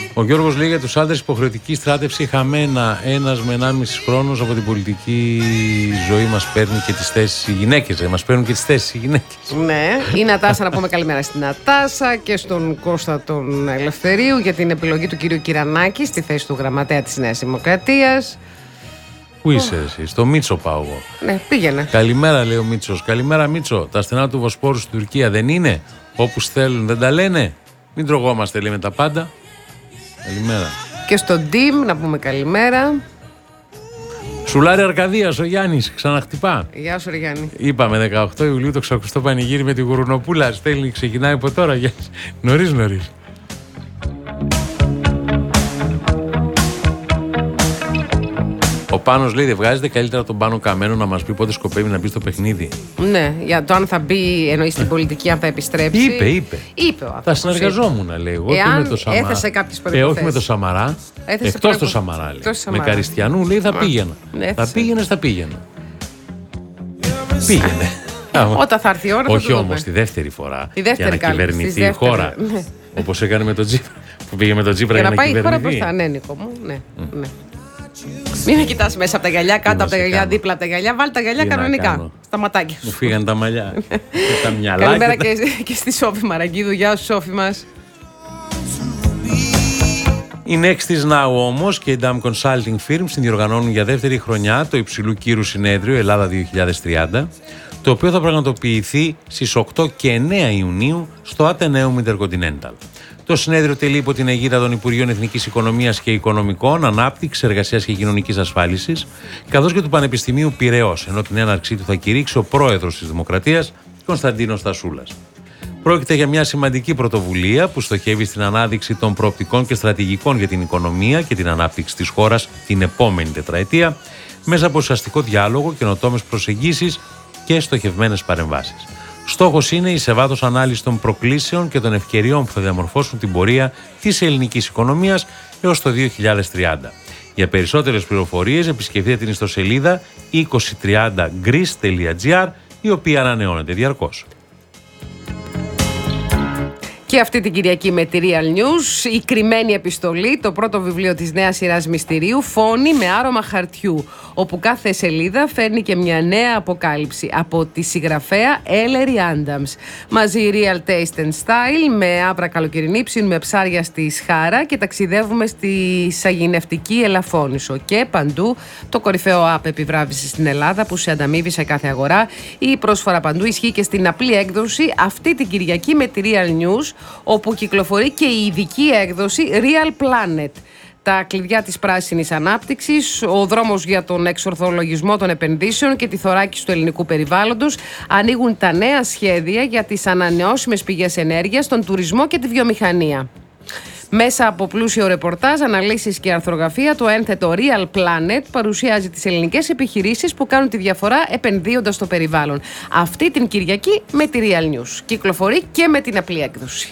Ο Γιώργος λέει για τους άντρες υποχρεωτική στράτευση χαμένα 1 με 1,5 χρόνος από την πολιτική ζωή μας παίρνει και τις θέσεις οι γυναίκες. Μας παίρνουν και τις θέσεις οι γυναίκες. Ναι, η Νατάσα, να πούμε καλημέρα στην Νατάσα και στον Κώστα τον Ελευθερίου για την επιλογή του κυρίου Κυρανάκη στη θέση του γραμματέα της Νέας Δημοκρατίας. Πού είσαι εσύ, στο Μίτσο πάω εγώ. Ναι, πήγαινε. Καλημέρα, λέει ο Μίτσος. Καλημέρα, Μίτσο. Τα στενά του Βοσπόρου στην Τουρκία δεν είναι. Όπου στέλνουν δεν τα λένε. Μην τρογόμαστε, λέει, με τα πάντα. Καλημέρα. Και στον Ντίμ να πούμε καλημέρα. Σουλάρι Αρκαδίας, ο Γιάννης, ξαναχτυπά. Γεια σου, ρε Γιάννη. Είπαμε 18 Ιουλίου το ξακουστό πανηγύρι με τη Γουρουνοπούλα. Στέλνει, ξεκινάει από τώρα. Νωρίς. Ο Πάνος λέει: δεν βγάζετε καλύτερα τον Πάνο Καμένο να μας πει πότε σκοπεύει να μπει στο παιχνίδι? Ναι, για το αν θα μπει, εννοεί στην πολιτική, αν θα επιστρέψει. Είπε ο άνθρωπος. Θα συνεργαζόμουν, λέει. Εγώ εάν με το Σαμαρά. έθεσε κάποιες προϋποθέσεις. Όχι με το Σαμαρά. Εκτός το Σαμαρά, λέει. Με Καριστιανού, λέει, θα πήγαινα. Θα πήγαινα. Πήγαινε. Όταν θα έρθει η ώρα. Όχι όμως τη δεύτερη φορά. Για να κυβερνηθεί η χώρα. Όπως έκανε με τον Τζίπρα. Που πήγε με τον Τζίπρα για να πάει η χώρα κυβερνηθεί. μπροστά, ναι, Νίκο μου. Ναι. Μην με κοιτάς μέσα από τα γυαλιά, κάτω από τα γυαλιά, δίπλα από τα γυαλιά. Βάλτε τα γυαλιά κανονικά. Στα ματάκια σου. Μου φύγαν τα μαλλιά. Και τα μυαλά. Καλημέρα και στη Σόφη Μαραγκίδου. Γεια σου, Σόφη μας. Η Next Now όμως και η DAM Consulting Firm συνδιοργανώνουν για δεύτερη χρονιά το υψηλού κύρου συνέδριο Ελλάδα 2030, το οποίο θα πραγματοποιηθεί στις 8 και 9 Ιουνίου στο Atheneum Intercontinental. Το συνέδριο τελεί υπό την αιγίδα των Υπουργείων Εθνικής Οικονομίας και Οικονομικών, Ανάπτυξης, Εργασίας και Κοινωνικής Ασφάλισης, καθώς και του Πανεπιστημίου Πειραιώς, ενώ την έναρξή του θα κηρύξει ο πρόεδρος της Δημοκρατίας, Κωνσταντίνος Στασούλας. Πρόκειται για μια σημαντική πρωτοβουλία που στοχεύει στην ανάδειξη των προοπτικών και στρατηγικών για την οικονομία και την ανάπτυξη της χώρας την επόμενη τετραετία, μέσα από ουσιαστικό διάλογο, καινοτόμες προσεγγίσεις και στοχευμένες παρεμβάσεις. Στόχος είναι η σε βάθος ανάλυση των προκλήσεων και των ευκαιριών που θα διαμορφώσουν την πορεία της ελληνικής οικονομίας έως το 2030. Για περισσότερες πληροφορίες επισκεφτείτε την ιστοσελίδα 2030greece.gr, η οποία ανανεώνεται διαρκώς. Και αυτή την Κυριακή με τη Real News, η κρυμμένη επιστολή, το πρώτο βιβλίο της νέας σειράς μυστηρίου, φόνη με άρωμα χαρτιού, όπου κάθε σελίδα φέρνει και μια νέα αποκάλυψη από τη συγγραφέα Ellery Adams. Μαζί Real Taste and Style, με άπρα καλοκαιρινή, ψήνουμε ψάρια στη Σχάρα και ταξιδεύουμε στη σαγηνευτική Ελαφώνησο. Και παντού το κορυφαίο app επιβράβευση στην Ελλάδα που σε ανταμείβει σε κάθε αγορά. Η πρόσφορα παντού ισχύει και στην απλή έκδοση αυτή την Κυριακή με τη Real News, όπου κυκλοφορεί και η ειδική έκδοση Real Planet. Τα κλειδιά της πράσινης ανάπτυξης, ο δρόμος για τον εξορθολογισμό των επενδύσεων και τη θωράκιση του ελληνικού περιβάλλοντος, ανοίγουν τα νέα σχέδια για τις ανανεώσιμες πηγές ενέργειας, τον τουρισμό και τη βιομηχανία. Μέσα από πλούσιο ρεπορτάζ, αναλύσεις και αρθρογραφία, το ένθετο Real Planet παρουσιάζει τις ελληνικές επιχειρήσεις που κάνουν τη διαφορά επενδύοντας στο περιβάλλον. Αυτή την Κυριακή με τη Real News. Κυκλοφορεί και με την απλή έκδοση.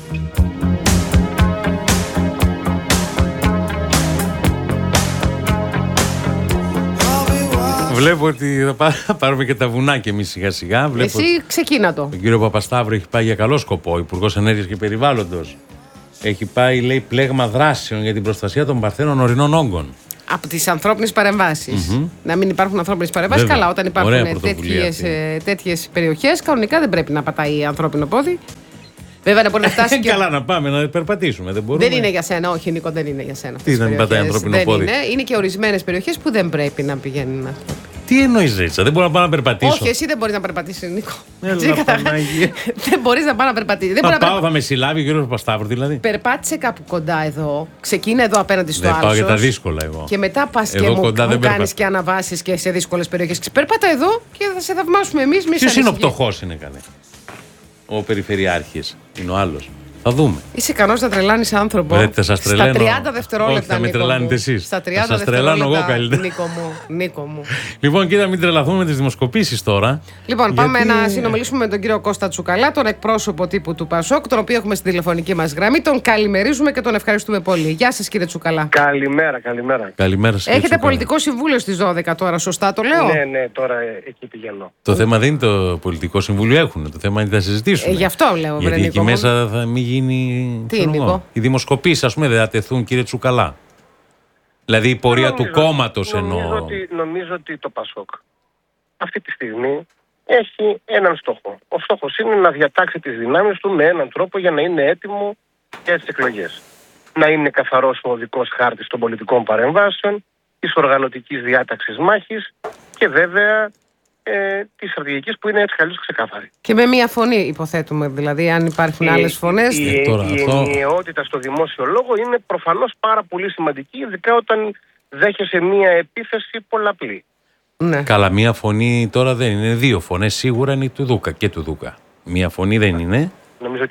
Βλέπω ότι θα πάρουμε και τα βουνάκια εμείς σιγά σιγά. Εσύ ξεκίνα το. Τον κύριο Παπασταύρο έχει πάει για καλό σκοπό, Υπουργός Ενέργειας και Περιβάλλοντος. Έχει πάει, λέει, πλέγμα δράσεων για την προστασία των παρθένων ορεινών όγκων. Από τις ανθρώπινες παρεμβάσεις. Να μην υπάρχουν ανθρώπινες παρεμβάσεις. Καλά, όταν υπάρχουν τέτοιες περιοχές, κανονικά δεν πρέπει να πατάει ανθρώπινο πόδι. Βέβαια να μπορεί να φτάσει. Καλά, να πάμε να περπατήσουμε. Δεν είναι για σένα, όχι Νίκο, δεν είναι για σένα. Τι δεν πατάει ανθρώπινο πόδι? Είναι και ορισμένες περιοχές που δεν πρέπει να πηγαίνουν άνθρωποι. Τι εννοείς, Ρίτσα, δεν μπορώ να πάω να περπατήσω? Όχι, εσύ δεν μπορείς να περπατήσεις, Νίκο. Δεν μπορείς να πάω να περπατήσεις. Θα με συλλάβει ο κύριος Παπασταύρου, δηλαδή. Περπάτησε κάπου κοντά εδώ, ξεκίνα εδώ απέναντι στο άλσος. Δεν πάω για τα δύσκολα εγώ. Και μετά πας και μου κάνεις και αναβάσεις και σε δύσκολες περιοχές. Περπάτα εδώ και θα σε θαυμάσουμε εμείς. Ποιος είναι ο πτωχός, είναι καλέ? Ο Περιφερειάρχης είναι ο άλλος. Θα δούμε. Είσαι ικανός να τρελάνεις άνθρωπο. Στα 30 δευτερόλεπτα. Όχι, θα με τρελάνετε εσείς. Στα 30 σας τρελάνω εγώ καλύτερα. Νίκο μου. Λοιπόν, κοίτα, μην τρελαθούμε με τις δημοσκοπήσεις τώρα. Λοιπόν, πάμε να συνομιλήσουμε με τον κύριο Κώστα Τσουκαλά, τον εκπρόσωπο τύπου του ΠΑΣΟΚ, τον οποίο έχουμε στη τηλεφωνική μας γραμμή. Τον καλημερίζουμε και τον ευχαριστούμε πολύ. Γεια σας, κύριε Τσουκαλά. Καλημέρα. Καλημέρα σας. Έχετε πολιτικό συμβούλιο στις 12 τώρα, σωστά το λέω? Ναι, τώρα εκεί πηγαίνω. Το θέμα δεν είναι το πολιτικό συμβούλιο, έχουν. Το θέμα είναι να συζητήσουμε. Γι' αυτό λέω, γιατί εκεί μέσα θα μην γίνει γίνει. Τι είναι, Νίκο? Οι δημοσκοπήσεις, ας πούμε, δεν θα τεθούν, κύριε Τσουκαλά? Δηλαδή η πορεία του κόμματος εννοώ. Νομίζω ότι το ΠΑΣΟΚ αυτή τη στιγμή έχει έναν στόχο. Ο στόχος είναι να διατάξει τις δυνάμεις του με έναν τρόπο για να είναι έτοιμο για τις εκλογές. Να είναι καθαρός ο οδικός χάρτης των πολιτικών παρεμβάσεων, της οργανωτικής διάταξης μάχης και βέβαια της στρατηγικής που είναι έτσι καλώς ξεκάθαρη. Και με μία φωνή, υποθέτουμε, δηλαδή, αν υπάρχουν άλλες φωνές. Η ενιαιότητα στο δημόσιο λόγο είναι προφανώς πάρα πολύ σημαντική, ειδικά όταν δέχεσαι μία επίθεση πολλαπλή. Ναι. Καλά, μία φωνή τώρα δεν είναι. Δύο φωνές σίγουρα είναι του Δούκα και του Δούκα. Μία φωνή δεν είναι. Νομίζω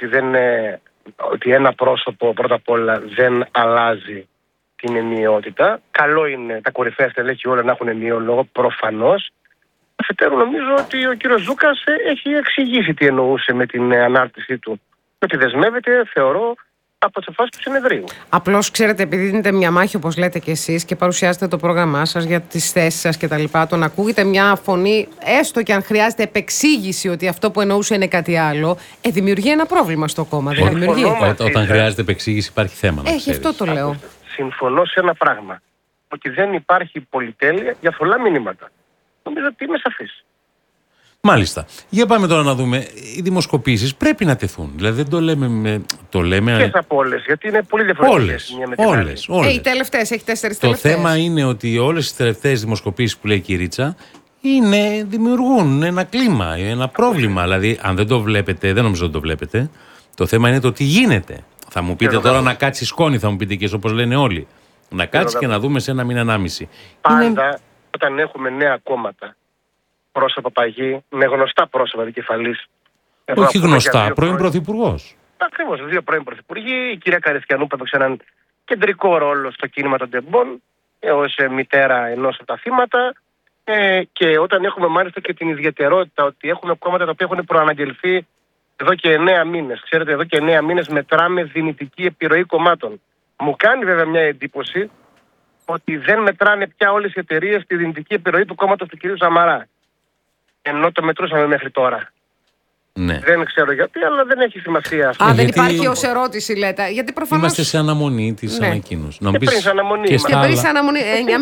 ότι ένα πρόσωπο πρώτα απ' όλα δεν αλλάζει την ενιαιότητα. Καλό είναι τα κορυφαία στελέχη όλα να έχουν ενιαίο λόγο, προφανώς. Αφετέρου, νομίζω ότι ο κύριος Δούκας έχει εξηγήσει τι εννοούσε με την ανάρτησή του. Ότι δεσμεύεται, θεωρώ, από τις αποφάσεις του συνεδρίου. Απλώς, ξέρετε, επειδή δίνετε μια μάχη, όπως λέτε κι εσείς, και παρουσιάζετε το πρόγραμμά σας για τις θέσεις σας κτλ., το να ακούγεται μια φωνή, έστω και αν χρειάζεται επεξήγηση ότι αυτό που εννοούσε είναι κάτι άλλο, δημιουργεί ένα πρόβλημα στο κόμμα. Δεν δημιουργεί? Όταν χρειάζεται επεξήγηση, υπάρχει θέμα. Έχει, αυτό το λέω. Συμφωνώ σε ένα πράγμα. Ότι δεν υπάρχει πολυτέλεια για πολλά μηνύματα. Νομίζω ότι είμαι σαφής. Μάλιστα. Για πάμε τώρα να δούμε. Οι δημοσκοπήσεις πρέπει να τεθούν. Δηλαδή δεν το λέμε. Ποιες από όλες, γιατί είναι πολύ διαφορετικές. Όλες. Οι τελευταίες, έχει 4 τελευταίες. Το θέμα είναι ότι όλες τις τελευταίες δημοσκοπήσεις που λέει η Κυρίτσα δημιουργούν ένα κλίμα, ένα πρόβλημα. Δηλαδή, αν δεν το βλέπετε, δεν νομίζω ότι το βλέπετε. Το θέμα είναι το τι γίνεται. Θα μου πείτε τώρα να κάτσει σκόνη, θα μου πείτε και όπως λένε όλοι. Να κάτσει και να δούμε σε 1 μήνα, 1,5. Πάντα όταν έχουμε νέα κόμματα, πρόσωπα παγί, με γνωστά πρόσωπα δικεφαλής. Όχι γνωστά, πρώην πρωθυπουργός. Ακριβώς, 2 πρώην πρωθυπουργοί. Η κυρία Καριστιανού που έπαιξε έναν κεντρικό ρόλο στο κίνημα των Τεμπών, ως μητέρα ενός από τα θύματα. Και όταν έχουμε μάλιστα και την ιδιαιτερότητα ότι έχουμε κόμματα τα οποία έχουν προαναγγελθεί εδώ και 9 μήνες. Ξέρετε, εδώ και 9 μήνες μετράμε δυνητική επιρροή κομμάτων. Μου κάνει βέβαια μια εντύπωση ότι δεν μετράνε πια όλες οι εταιρείες τη δυνητική επιρροή του κόμματος του κ. Σαμαρά. Ενώ το μετρούσαμε μέχρι τώρα. Ναι. Δεν ξέρω γιατί, αλλά δεν έχει σημασία αυτό. Δεν υπάρχει ως ερώτηση, λέτε. Γιατί προφανώς. Είμαστε σε αναμονή της ανακοίνωσης. Και πριν σε αναμονή είμαστε. Και πριν σε αναμονή.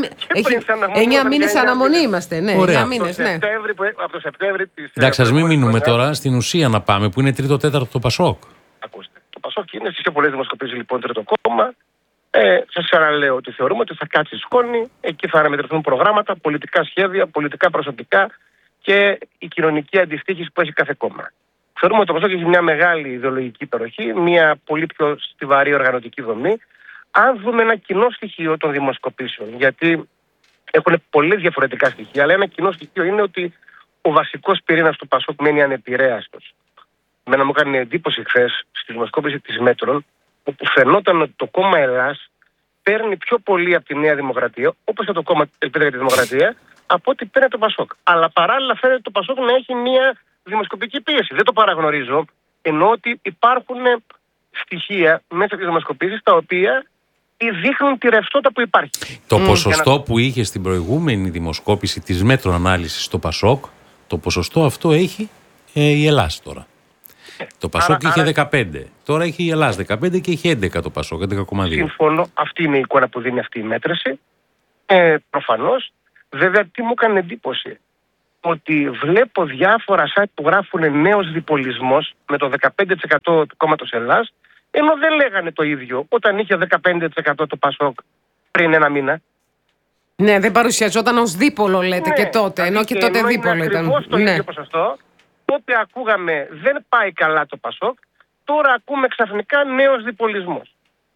9 μήνες αναμονή είμαστε. Ναι, 9 μήνες. Από το Σεπτέμβρη της. Εντάξει, ας μην μείνουμε τώρα στην ουσία να πάμε, που είναι 3ο-4ο το ΠΑΣΟΚ. Ακούστε. Το ΠΑΣΟΚ είναι στις πιο πολλές δημοσκοπήσεις λοιπόν 3ο κόμμα. Σας ξαναλέω ότι θεωρούμε ότι θα κάτσει σκόνη. Εκεί θα αναμετρηθούν προγράμματα, πολιτικά σχέδια, πολιτικά προσωπικά και η κοινωνική αντιστοίχηση που έχει κάθε κόμμα. Θεωρούμε ότι το ΠΑΣΟΚ έχει μια μεγάλη ιδεολογική υπεροχή, μια πολύ πιο στιβαρή οργανωτική δομή. Αν δούμε ένα κοινό στοιχείο των δημοσκοπήσεων, γιατί έχουν πολλές διαφορετικά στοιχεία, αλλά ένα κοινό στοιχείο είναι ότι ο βασικός πυρήνας του ΠΑΣΟΚ μένει ανεπηρέαστος. Εμένα μου έκανε εντύπωση χθες στη δημοσκόπηση της Μέτρων, όπου φαινόταν ότι το κόμμα Ελλάς παίρνει πιο πολύ από τη Νέα Δημοκρατία, όπως και το κόμμα Ελπίδα για τη Δημοκρατία, από ό,τι παίρνει το ΠΑΣΟΚ. Αλλά παράλληλα φαίνεται το ΠΑΣΟΚ να έχει μια δημοσκοπική πίεση. Δεν το παραγνωρίζω, ενώ ότι υπάρχουν στοιχεία μέσα από τις δημοσκοπήσεις τα οποία δείχνουν τη ρευστότητα που υπάρχει. Το ποσοστό που είχε στην προηγούμενη δημοσκόπηση της Μέτρων ανάλυσης στο ΠΑΣΟΚ, το ποσοστό αυτό έχει η Ελλάς τώρα. Το ΠΑΣΟΚ είχε 15. Τώρα έχει η Ελλάς 15 και έχει 11 το ΠΑΣΟΚ, 11,2. Συμφωνώ. Αυτή είναι η εικόνα που δίνει αυτή η μέτρηση. Προφανώς. Βέβαια, τι μου έκανε εντύπωση. Ότι βλέπω διάφορα site που γράφουν νέος διπολισμός με το 15% του κόμματος Ελλάς, ενώ δεν λέγανε το ίδιο όταν είχε 15% το ΠΑΣΟΚ πριν 1 μήνα. Ναι, δεν παρουσιαζόταν ως δίπολο, λέτε, και τότε. Ενώ και τότε δίπολο ήταν. Ακριβώς το ίδιο ποσοστό. Τότε ακούγαμε δεν πάει καλά το ΠΑΣΟΚ, τώρα ακούμε ξαφνικά νέος διπολισμός.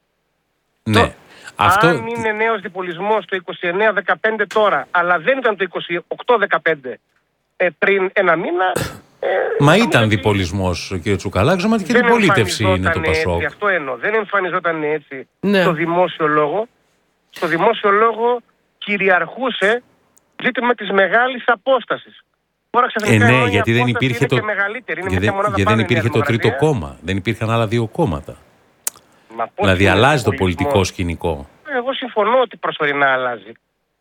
Ναι. Αν είναι νέος διπολισμός το 29-15 τώρα, αλλά δεν ήταν το 28-15 πριν 1 μήνα. Μα ήταν διπολισμός, κύριε Τσουκαλά, και αντιπολίτευση είναι το ΠΑΣΟΚ. Αυτό εννοώ. Δεν εμφανιζόταν έτσι στο δημόσιο λόγο. Στο δημόσιο λόγο κυριαρχούσε ζήτημα της μεγάλης απόστασης. Ναι, γιατί δεν υπήρχε δεν υπήρχε το τρίτο κόμμα. Δεν υπήρχαν άλλα 2 κόμματα. Δηλαδή αλλάζει το πολιτικό σκηνικό. Εγώ συμφωνώ ότι προσωρινά αλλάζει.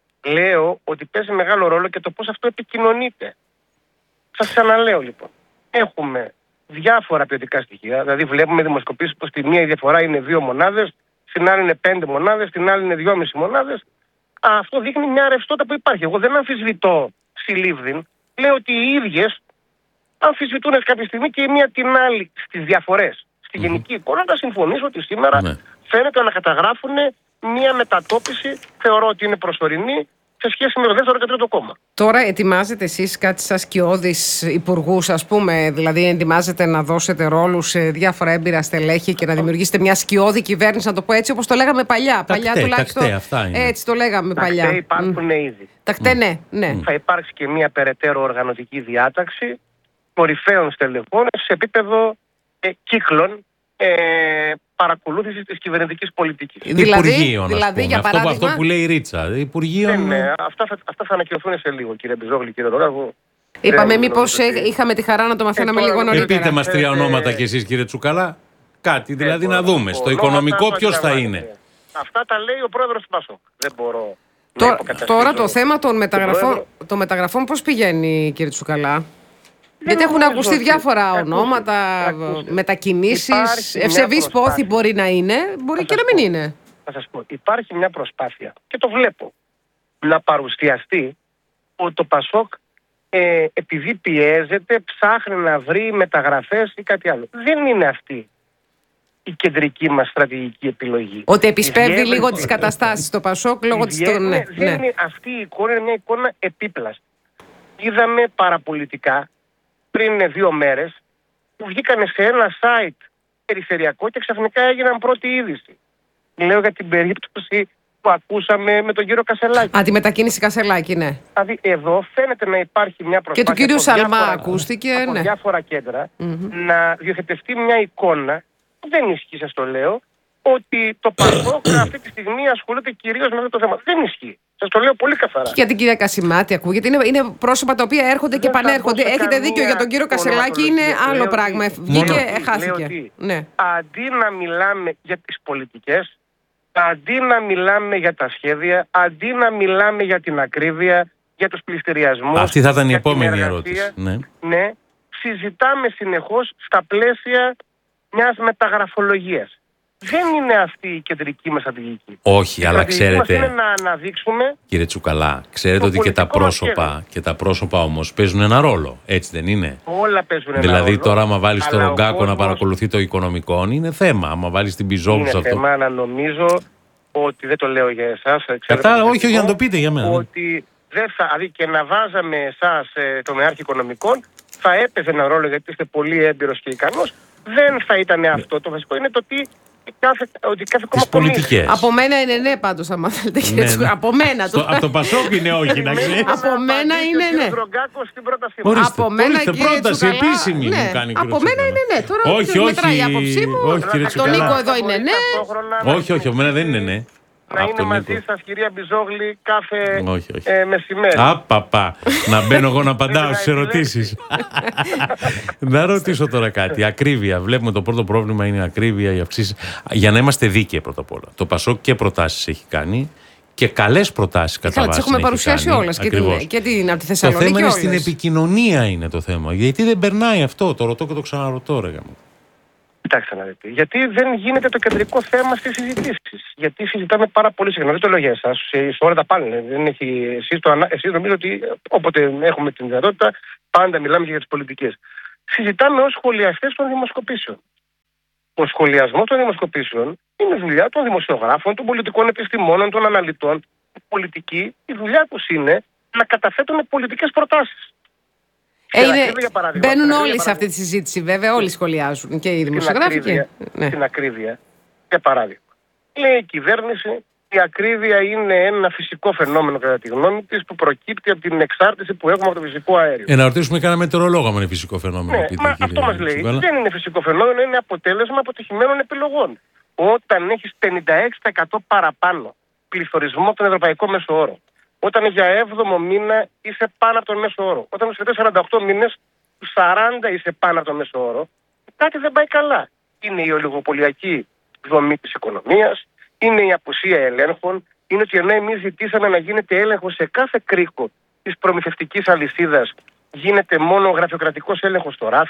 Λέω ότι παίζει μεγάλο ρόλο και το πώς αυτό επικοινωνείται. Σας ξαναλέω λοιπόν. Έχουμε διάφορα ποιοτικά στοιχεία. Δηλαδή, βλέπουμε δημοσκοπήσεις που στη μία η διαφορά είναι 2 μονάδες, στην άλλη είναι 5 μονάδες, στην άλλη είναι 2,5 μονάδες. Αυτό δείχνει μια ρευστότητα που υπάρχει. Εγώ δεν αμφισβητώ συλλήβδιν. Λέω ότι οι ίδιες αμφισβητούν κάποια στιγμή και η μία την άλλη στις διαφορές. Στη γενική εικόνα θα συμφωνήσω ότι σήμερα φαίνεται να καταγράφουν μια μετατόπιση, θεωρώ ότι είναι προσωρινή, σε σχέση με το δεύτερο και τρίτο κόμμα. Τώρα ετοιμάζετε εσείς κάτι σαν σκιώδεις υπουργούς, ας πούμε, δηλαδή ετοιμάζετε να δώσετε ρόλους σε διάφορα έμπειρα στελέχη και να δημιουργήσετε μια σκιώδη κυβέρνηση, να το πω έτσι, όπως το λέγαμε παλιά. Παλιά τουλάχιστον. Αυτά είναι. Έτσι το λέγαμε παλιά. Τα υπάρχουν ήδη. Τα ναι. Θα υπάρξει και μια περαιτέρω οργανωτική διάταξη κορυφαίων στελεχών σε επίπεδο κύκλων παρακολούθησης της κυβερνητικής πολιτικής. Υπουργείων, για παράδειγμα, αυτό που λέει η Ρίτσα. Υπουργείων... Ναι, αυτά θα ανακοινωθούν σε λίγο, κύριε Μπιζόγλη, κύριε Ρογάγου. Είπαμε μήπως είχαμε τη χαρά να το μαθαίναμε λίγο νωρίτερα. Πείτε μας 3 ονόματα κι εσείς, κύριε Τσουκαλά. Κάτι δηλαδή να δούμε. Στο οικονομικό ποιος θα είναι. Αυτά τα λέει ο πρόεδρος του ΠΑΣΟΚ. Δεν μπορώ. Τώρα το θέμα των μεταγραφών πώς πηγαίνει, κύριε Τσουκαλά? Γιατί έχουν ακουστεί διάφορα ονόματα, μετακινήσεις, ευσεβείς πόθη μπορεί να είναι, μπορεί και να μην είναι. Θα σας πω, υπάρχει μια προσπάθεια και το βλέπω να παρουσιαστεί ότι το ΠΑΣΟΚ επειδή πιέζεται ψάχνει να βρει μεταγραφές ή κάτι άλλο. Δεν είναι αυτή η κεντρική μας στρατηγική επιλογή. Ότι επισπεύδει λίγο τις καταστάσεις το ΠΑΣΟΚ λόγω της... Αυτή η εικόνα είναι μια εικόνα επίπλαστη. Είδαμε παραπολιτικά πριν 2 μέρες που βγήκανε σε ένα site περιφερειακό και ξαφνικά έγιναν πρώτη είδηση. Λέω για την περίπτωση που ακούσαμε με τον κύριο Κασελάκη. Τη μετακίνηση Κασελάκη, ναι. Δηλαδή εδώ φαίνεται να υπάρχει μια προσπάθεια. Και του κύριου Σαλμά ακούστηκε. Από διάφορα κέντρα να διοχετευτεί μια εικόνα που δεν ισχύει, σας το λέω, ότι το ΠΑΣΟΚ αυτή τη στιγμή ασχολείται κυρίως με αυτό το θέμα. Δεν ισχύει. Σας το λέω πολύ καθαρά. Και για την κυρία Κασιμάτη ακούγεται. Είναι πρόσωπα τα οποία έρχονται και επανέρχονται. Έχετε δίκιο, για τον κύριο Κασελάκη είναι άλλο πράγμα. Βγήκε, χάθηκε. Ναι. Αντί να μιλάμε για τις πολιτικές, αντί να μιλάμε για τα σχέδια, αντί να μιλάμε για την ακρίβεια, για τους πληστηριασμούς. Αυτή θα ήταν η επόμενη ερώτηση. Ναι, συζητάμε συνεχώς στα πλαίσια μιας μεταγραφολογίας. Δεν είναι αυτή η κεντρική μας στρατηγική. Όχι, αλλά ξέρετε. Είναι να αναδείξουμε. Κύριε Τσουκαλά, ξέρετε ότι και τα πρόσωπα όμως παίζουν ένα ρόλο. Έτσι δεν είναι? Όλα παίζουν ένα δηλαδή, ρόλο. τώρα, άμα βάλεις τον Ρογκάκο να παρακολουθεί το οικονομικό, είναι θέμα. Άμα βάλεις την Μπιζόγλου σε αυτό. Είναι θέμα να νομίζω ότι δεν το λέω για εσάς. Όχι, για να το πείτε για μένα. Ότι δεν θα, δηλαδή και να βάζαμε εσάς τομεάρχη οικονομικών, θα έπαιζε ένα ρόλο γιατί είστε πολύ έμπειρος και ικανός. Δεν θα ήταν αυτό. Το βασικό είναι το ότι κάθε κόμμα πολιτικές. Από μένα είναι ναι, πάντως, άμα θέλετε. Ναι. Από μένα. Από το ΠΑΣΟΚ είναι όχι, να ξέρεις. Από μένα είναι ναι. Από μένα είναι πρόταση επίσημη μου κάνει. Από μένα είναι ναι. Τώρα όχι, μετράει η άποψή μου. Τον Νίκο εδώ είναι ναι. Όχι, από μένα δεν είναι ναι. Να είναι μαζί σας, κυρία Μπιζόγλη, κάθε μεσημέρι. Απαπα. Να μπαίνω εγώ να απαντάω στις ερωτήσεις. Να ρωτήσω τώρα κάτι. Ακρίβεια. Βλέπουμε το πρώτο πρόβλημα είναι η ακρίβεια, οι αυξήσεις. Για να είμαστε δίκαιοι πρώτα απ' όλα. Το ΠΑΣΟΚ και προτάσεις έχει κάνει και καλές προτάσεις κατά βάση. Τις έχουμε παρουσιάσει όλες. Και την από τη Θεσσαλονίκη. Το θέμα είναι στην επικοινωνία είναι το θέμα. Γιατί δεν περνάει αυτό. Το ρωτώ και το ξαναρωτώ, ρε γαμώ. Κοιτάξτε να δείτε. Γιατί δεν γίνεται το κεντρικό θέμα στις συζητήσεις. Γιατί συζητάμε πάρα πολύ συχνά. Δεν το λέω για εσάς. Σε όλα τα πάνε. Εσείς νομίζω ότι όποτε έχουμε την δυνατότητα πάντα μιλάμε για τις πολιτικές. Συζητάμε ως σχολιαστές των δημοσκοπήσεων. Ο σχολιασμός των δημοσκοπήσεων είναι δουλειά των δημοσιογράφων, των πολιτικών επιστημόνων, των αναλυτών. Η πολιτική, η δουλειά τους είναι να καταθέτουν πολιτικές προτάσεις. Μπαίνουν όλοι σε αυτή τη συζήτηση, βέβαια. Όλοι σχολιάζουν και οι δημοσιογράφοι. Στην ακρίβεια, για παράδειγμα. Λέει η κυβέρνηση, η ακρίβεια είναι ένα φυσικό φαινόμενο, κατά τη γνώμη της, που προκύπτει από την εξάρτηση που έχουμε από το φυσικό αέριο. Να ρωτήσουμε κανένα μετεωρολόγο αν είναι φυσικό φαινόμενο. Ναι, αυτό μας λέει. Δεν είναι φυσικό φαινόμενο, είναι αποτέλεσμα αποτυχημένων επιλογών. Όταν έχεις 56% παραπάνω πληθωρισμό τον ευρωπαϊκό μέσο όρο, όταν για 7ο μήνα είσαι πάνω από τον μέσο όρο, όταν σε 48 μήνες, 40 είσαι πάνω από τον μέσο όρο, κάτι δεν πάει καλά. Είναι η ολιγοπολιακή δομή της οικονομίας, είναι η απουσία ελέγχων, είναι ότι ενώ εμείς ζητήσαμε να γίνεται έλεγχο σε κάθε κρίκο της προμηθευτικής αλυσίδας, γίνεται μόνο γραφειοκρατικός έλεγχος στο ράφι,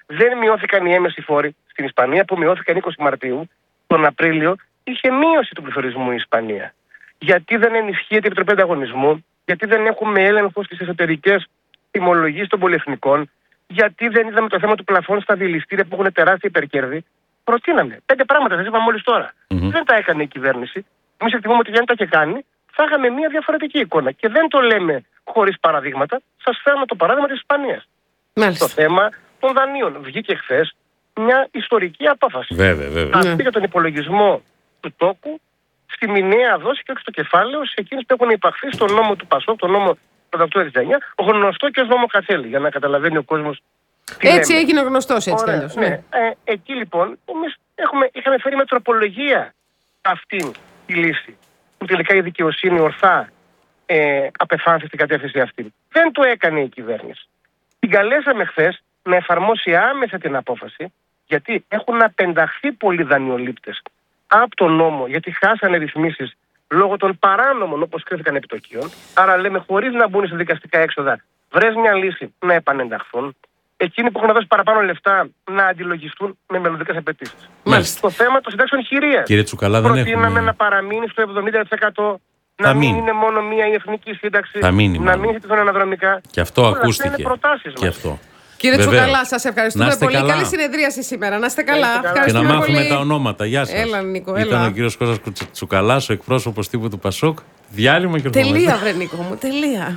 Δεν μειώθηκαν οι έμεσοι φόροι στην Ισπανία που μειώθηκαν 20 Μαρτίου. Τον Απρίλιο είχε μείωση του πληθωρισμού η Ισπανία. Γιατί δεν ενισχύεται η Επιτροπή Ανταγωνισμού, γιατί δεν έχουμε έλεγχο στις εσωτερικές τιμολογίες των πολυεθνικών, γιατί δεν είδαμε το θέμα του πλαφών στα δηληστήρια που έχουν τεράστια υπερκέρδη. Προτείναμε 5 πράγματα, σας είπα μόλις τώρα. Δεν τα έκανε η κυβέρνηση. Εμείς εκτιμούμε ότι αν τα είχε κάνει, θα είχαμε μια διαφορετική εικόνα. Και δεν το λέμε χωρίς παραδείγματα. Σας φέρνω το παράδειγμα της Ισπανίας. Το θέμα των δανείων. Βγήκε χθες μια ιστορική απόφαση. Βέβαια. Αυτή για τον υπολογισμό του τόκου στη μηνιαία δόση και όχι στο κεφάλαιο σε εκείνες που έχουν υπαχθεί στον νόμο του Πασόκ, τον νόμο του 1869, γνωστό και ως νόμο Κατσέλη, για να καταλαβαίνει ο κόσμος. Έτσι έγινε γνωστός, έτσι κι αλλιώς. Ναι. Εκεί λοιπόν εμείς είχαμε φέρει με τροπολογία αυτήν τη λύση, που τελικά η δικαιοσύνη ορθά απεφάνθη στην κατεύθυνση αυτή. Δεν το έκανε η κυβέρνηση. Την καλέσαμε χθες να εφαρμόσει άμεσα την απόφαση, γιατί έχουν απενταχθεί πολλοί δανειολήπτες από τον νόμο, γιατί χάσανε ρυθμίσεις λόγω των παράνομων όπως κρίθηκαν επιτοκίων. Άρα λέμε χωρίς να μπουν σε δικαστικά έξοδα, βρες μια λύση να επανενταχθούν. Εκείνοι που έχουν δώσει παραπάνω λεφτά να αντιλογιστούν με μελλοντικές απαιτήσεις. Το θέμα των συντάξεων χειρίας. Κύριε Τσουκαλά, δεν προτείναμε να παραμείνει στο 70%. Να μην είναι μόνο μία η εθνική σύνταξη. Να μην ζητηθούν αναδρομικά. Και αυτό ακούστηκε. Είναι προτάσεις μας. Κύριε Τσουκαλά, σας ευχαριστούμε πολύ. Καλά. Καλή συνεδρίαση σήμερα. Να είστε καλά. Και να μάθουμε πολύ τα ονόματα. Γεια σας. Έλα, Νίκο, Ήταν ο κύριος Κώστας Τσουκαλάς, ο εκπρόσωπος τύπου του Πασόκ. Διάλειμμα και ορθομετρία. Τελεία, βρε Νίκο μου, τελεία.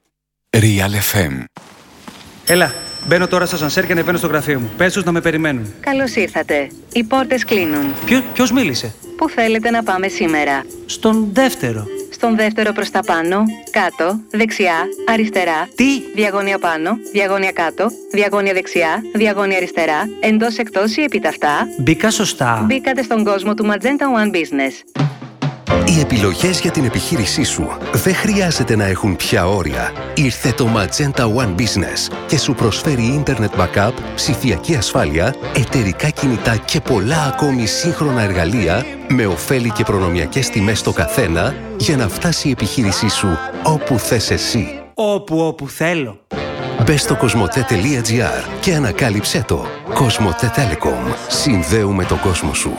Real FM. Έλα, μπαίνω τώρα στο ασανσέρ και ανεβαίνω στο γραφείο μου. Πες τους να με περιμένουν. Καλώς ήρθατε. Οι πόρτες κλείνουν. Ποιος μίλησε? Πού θέλετε να πάμε σήμερα? Στον δεύτερο. Στον δεύτερο προς τα πάνω, κάτω, δεξιά, αριστερά. Τι? Διαγώνια πάνω, διαγώνια κάτω, διαγώνια δεξιά, διαγώνια αριστερά, εντός εκτός ή επιταυτά. Μπήκα σωστά. Μπήκατε στον κόσμο του Magenta One Business. Οι επιλογές για την επιχείρησή σου δεν χρειάζεται να έχουν πια όρια. Ήρθε το Magenta One Business και σου προσφέρει Internet Backup, ψηφιακή ασφάλεια, εταιρικά κινητά και πολλά ακόμη σύγχρονα εργαλεία με ωφέλη και προνομιακές τιμές στο καθένα για να φτάσει η επιχείρησή σου όπου θες εσύ. Όπου θέλω. Μπες στο κοσμοτέ.gr και ανακάλυψέ το. Κοσμοτέ Telecom. Συνδέουμε τον κόσμο σου.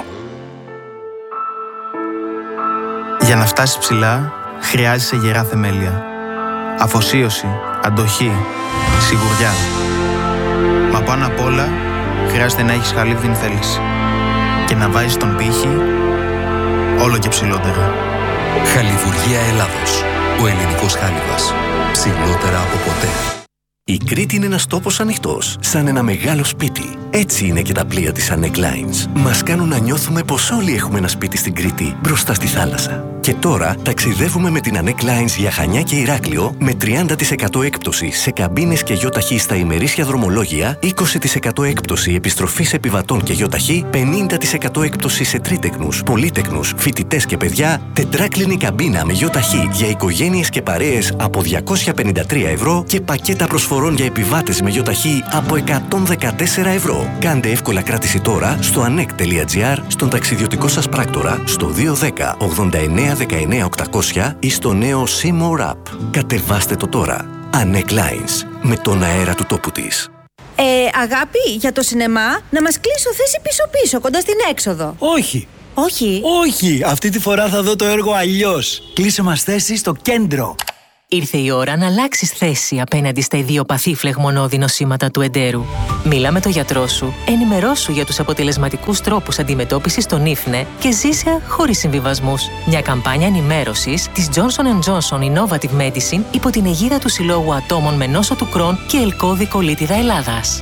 Για να φτάσεις ψηλά, χρειάζεσαι γερά θεμέλια. Αφοσίωση, αντοχή, σιγουριά. Μα πάνω απ' όλα, χρειάζεται να έχεις χαλίβδιν θέληση. Και να βάζεις τον πύχη όλο και ψηλότερα. Χαλιβουργία Ελλάδος. Ο ελληνικός χάλιβας. Ψηλότερα από ποτέ. Η Κρήτη είναι ένας τόπος ανοιχτός, σαν ένα μεγάλο σπίτι. Έτσι είναι και τα πλοία της Anek Lines. Μας κάνουν να νιώθουμε πως όλοι έχουμε ένα σπίτι στην Κρήτη, μπροστά στη θάλασσα. Και τώρα ταξιδεύουμε με την Anek Lines για Χανιά και Ηράκλειο με 30% έκπτωση σε καμπίνες και γιοταχή στα ημερήσια δρομολόγια, 20% έκπτωση επιστροφής επιβατών και γιοταχή, 50% έκπτωση σε τρίτεκνους, πολύτεκνους, φοιτητές και παιδιά, τετράκλινη καμπίνα με γιοταχή για οικογένειες και παρέες από 253 ευρώ και πακέτα προσφορών για επιβάτες με γιοταχή από 114 ευρώ. Κάντε εύκολα κράτηση τώρα στο anek.gr, στον ταξιδιωτικό σας πράκτορα, στο 210 89 19 800 ή στο νέο Seymour App. Κατεβάστε το τώρα. Anek Lines. Με τον αέρα του τόπου της. Αγάπη, για το σινεμά, να μας κλείσω θέση πίσω-πίσω, κοντά στην έξοδο. Όχι. Όχι. Όχι, αυτή τη φορά θα δω το έργο αλλιώς. Κλείσε μας θέση στο κέντρο. Ήρθε η ώρα να αλλάξεις θέση απέναντι στα ιδιοπαθή φλεγμονώδη νοσήματα του εντέρου. Μίλα με τον γιατρό σου, ενημερώσου για τους αποτελεσματικούς τρόπους αντιμετώπισης των ίφνε και ζήσε χωρίς συμβιβασμούς. Μια καμπάνια ενημέρωσης της Johnson & Johnson Innovative Medicine υπό την αιγίδα του Συλλόγου Ατόμων με νόσο του Κρόν και Ελκώδη Κολίτιδα Ελλάδας.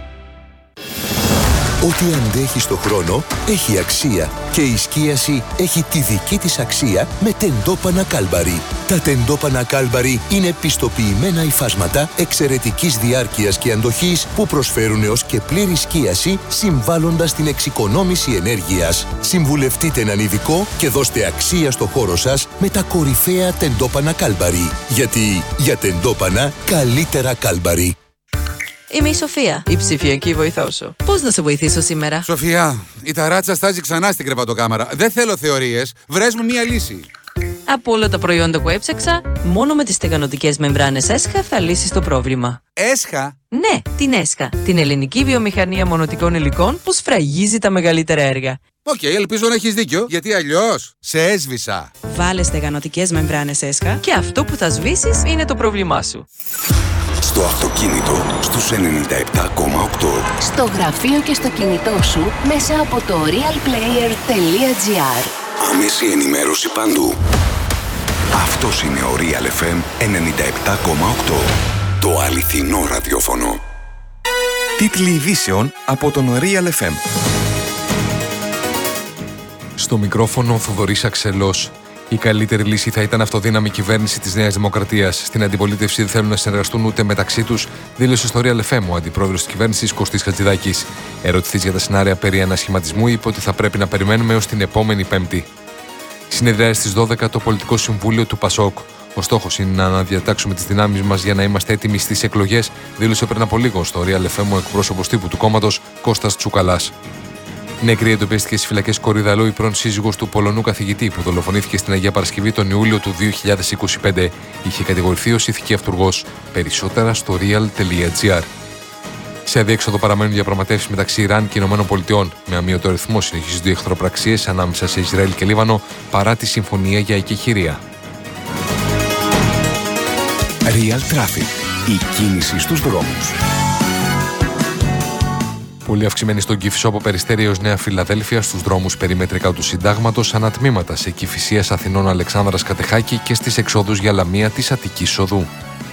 Ό,τι αντέχει στο χρόνο έχει αξία και η σκίαση έχει τη δική της αξία με τεντόπανα Κάλμπαρι. Τα τεντόπανα Κάλμπαρι είναι πιστοποιημένα υφάσματα εξαιρετικής διάρκειας και αντοχής που προσφέρουν έως και πλήρη σκίαση συμβάλλοντας στην εξοικονόμηση ενέργειας. Συμβουλευτείτε έναν ειδικό και δώστε αξία στο χώρο σας με τα κορυφαία τεντόπανα Κάλμπαρι. Γιατί για τεντόπανα καλύτερα Κάλμπαρι. Είμαι η Σοφία, η ψηφιακή βοηθό σου. Πώς να σε βοηθήσω σήμερα? Σοφία, η ταράτσα στάζει ξανά στην κρεβατοκάμαρα. Δεν θέλω θεωρίες. Βρες μου μία λύση. Από όλα τα προϊόντα που έψαξα, μόνο με τις στεγανωτικές μεμβράνες έσχα θα λύσεις το πρόβλημα. έσχα. Ναι, την ΕΣΚΑ. Την ελληνική βιομηχανία μονοτικών υλικών που σφραγίζει τα μεγαλύτερα έργα. Οκ, ελπίζω να έχεις δίκιο, γιατί αλλιώς σε έσβησα. Βάλε στεγανοτικές μεμβράνες ΕΣΚΑ και αυτό που θα σβήσεις είναι το πρόβλημά σου. Στο αυτοκίνητο, στους 97,8. Στο γραφείο και στο κινητό σου, μέσα από το realplayer.gr. Άμεση ενημέρωση παντού. Αυτός είναι ο Real FM 97,8. Το αληθινό ραδιόφωνο. Τίτλοι ειδήσεων από τον Real FM. Στο μικρόφωνο ο Θοδωρής Αξελός. Η καλύτερη λύση θα ήταν αυτοδύναμη κυβέρνηση της Νέας Δημοκρατίας. Στην αντιπολίτευση δεν θέλουν να συνεργαστούν ούτε μεταξύ τους, δήλωσε στο Real FM ο αντιπρόεδρος της κυβέρνησης Κωστής Χατζηδάκης. Ερωτηθείς για τα σενάρια περί ανασχηματισμού, είπε ότι θα πρέπει να περιμένουμε έως την επόμενη Πέμπτη. Συνεδριάζει στις 12 το Πολιτικό Συμβούλιο του ΠΑΣΟΚ. Ο στόχος είναι να αναδιατάξουμε τις δυνάμεις μας για να είμαστε έτοιμοι στις εκλογές, δήλωσε πριν από λίγο στο Real FM ο εκπρόσωπος τύπου του κόμματος Κώστας Τσουκαλάς. Νεκρή εντοπίστηκε στις φυλακές Κορυδαλού η πρώην σύζυγος του Πολωνού καθηγητή που δολοφονήθηκε στην Αγία Παρασκευή τον Ιούλιο του 2025. Είχε κατηγορηθεί ως ηθική αυτουργός. Περισσότερα στο real.gr. Σε αδιέξοδο παραμένουν διαπραγματεύσεις μεταξύ Ιράν και ΗΠΑ. Με αμύωτο ρυθμό συνεχίζονται οι εχθροπραξίες ανάμεσα σε Ισραήλ και Λίβανο παρά τη συμφωνία για εκεχηρία. Real Traffic. Η κίνηση στους δρόμους. Πολύ αυξημένη στον Κηφισό από Περιστέρι έως Νέα Φιλαδέλφια, στους δρόμους περιμετρικά του Συντάγματος, ανατμήματα σε Κηφισίας Αθηνών Αλεξάνδρας Κατεχάκη και στις εξόδους για Λαμία της Αττικής Οδού.